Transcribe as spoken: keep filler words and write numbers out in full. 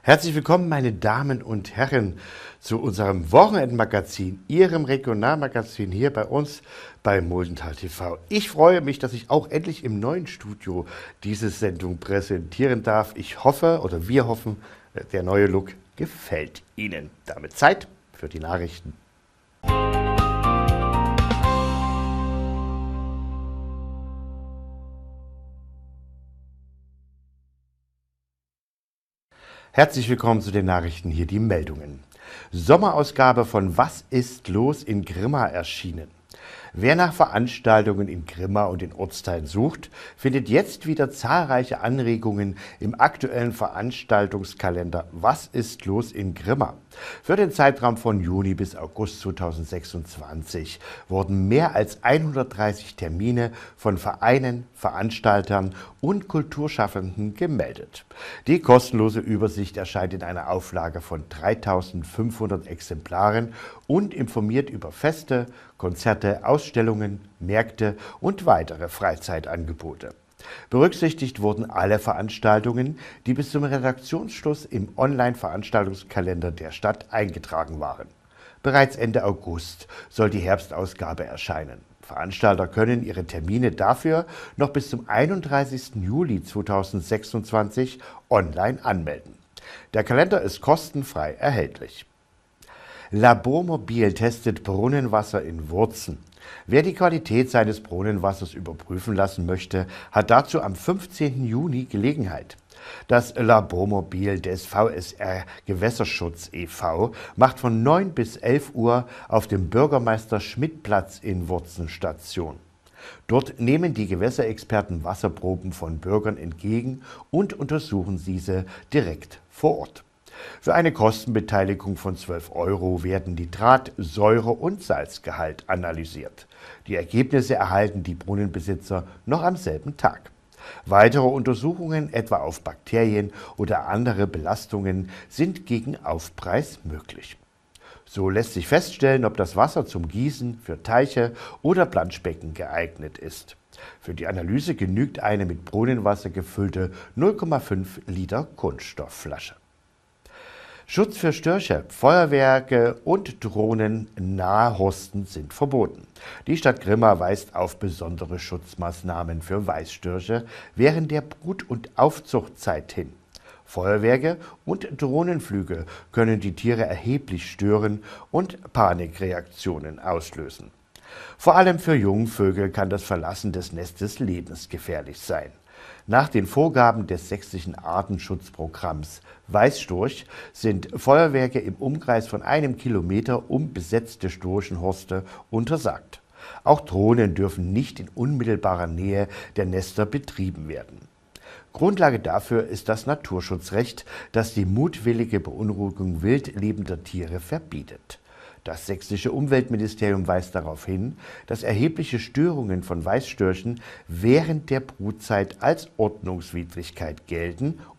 Herzlich willkommen, meine Damen und Herren, zu unserem Wochenendmagazin, Ihrem Regionalmagazin hier bei uns bei Muldental T V. Ich freue mich, dass ich auch endlich im neuen Studio diese Sendung präsentieren darf. Ich hoffe, oder wir hoffen, der neue Look gefällt Ihnen. Damit Zeit für die Nachrichten. Herzlich willkommen zu den Nachrichten, hier die Meldungen. Sommerausgabe von Was ist los in Grimma erschienen. Wer nach Veranstaltungen in Grimma und den Ortsteilen sucht, findet jetzt wieder zahlreiche Anregungen im aktuellen Veranstaltungskalender Was ist los in Grimma. Für den Zeitraum von Juni bis August zweitausendsechsundzwanzig wurden mehr als hundertdreißig Termine von Vereinen, Veranstaltern und Kulturschaffenden gemeldet. Die kostenlose Übersicht erscheint in einer Auflage von dreitausendfünfhundert Exemplaren und informiert über Feste, Konzerte, Ausstellungen, Märkte und weitere Freizeitangebote. Berücksichtigt wurden alle Veranstaltungen, die bis zum Redaktionsschluss im Online-Veranstaltungskalender der Stadt eingetragen waren. Bereits Ende August soll die Herbstausgabe erscheinen. Veranstalter können ihre Termine dafür noch bis zum einunddreißigsten Juli zweitausendsechsundzwanzig online anmelden. Der Kalender ist kostenfrei erhältlich. Labormobil testet Brunnenwasser in Wurzen. Wer die Qualität seines Brunnenwassers überprüfen lassen möchte, hat dazu am fünfzehnten Juni Gelegenheit. Das Labormobil des V S R Gewässerschutz e V macht von neun bis elf Uhr auf dem Bürgermeister-Schmidt-Platz in Wurzen Station. Dort nehmen die Gewässerexperten Wasserproben von Bürgern entgegen und untersuchen diese direkt vor Ort. Für eine Kostenbeteiligung von zwölf Euro werden Nitrat, Säure und Salzgehalt analysiert. Die Ergebnisse erhalten die Brunnenbesitzer noch am selben Tag. Weitere Untersuchungen, etwa auf Bakterien oder andere Belastungen, sind gegen Aufpreis möglich. So lässt sich feststellen, ob das Wasser zum Gießen für Teiche oder Planschbecken geeignet ist. Für die Analyse genügt eine mit Brunnenwasser gefüllte null Komma fünf Liter Kunststoffflasche. Schutz für Störche, Feuerwerke und Drohnen nahe Horsten sind verboten. Die Stadt Grimma weist auf besondere Schutzmaßnahmen für Weißstörche während der Brut- und Aufzuchtzeit hin. Feuerwerke und Drohnenflüge können die Tiere erheblich stören und Panikreaktionen auslösen. Vor allem für Jungvögel kann das Verlassen des Nestes lebensgefährlich sein. Nach den Vorgaben des sächsischen Artenschutzprogramms Weißstorch sind Feuerwerke im Umkreis von einem Kilometer um besetzte Storchenhorste untersagt. Auch Drohnen dürfen nicht in unmittelbarer Nähe der Nester betrieben werden. Grundlage dafür ist das Naturschutzrecht, das die mutwillige Beunruhigung wild lebender Tiere verbietet. Das sächsische Umweltministerium weist darauf hin, dass erhebliche Störungen von Weißstörchen während der Brutzeit als Ordnungswidrigkeit gelten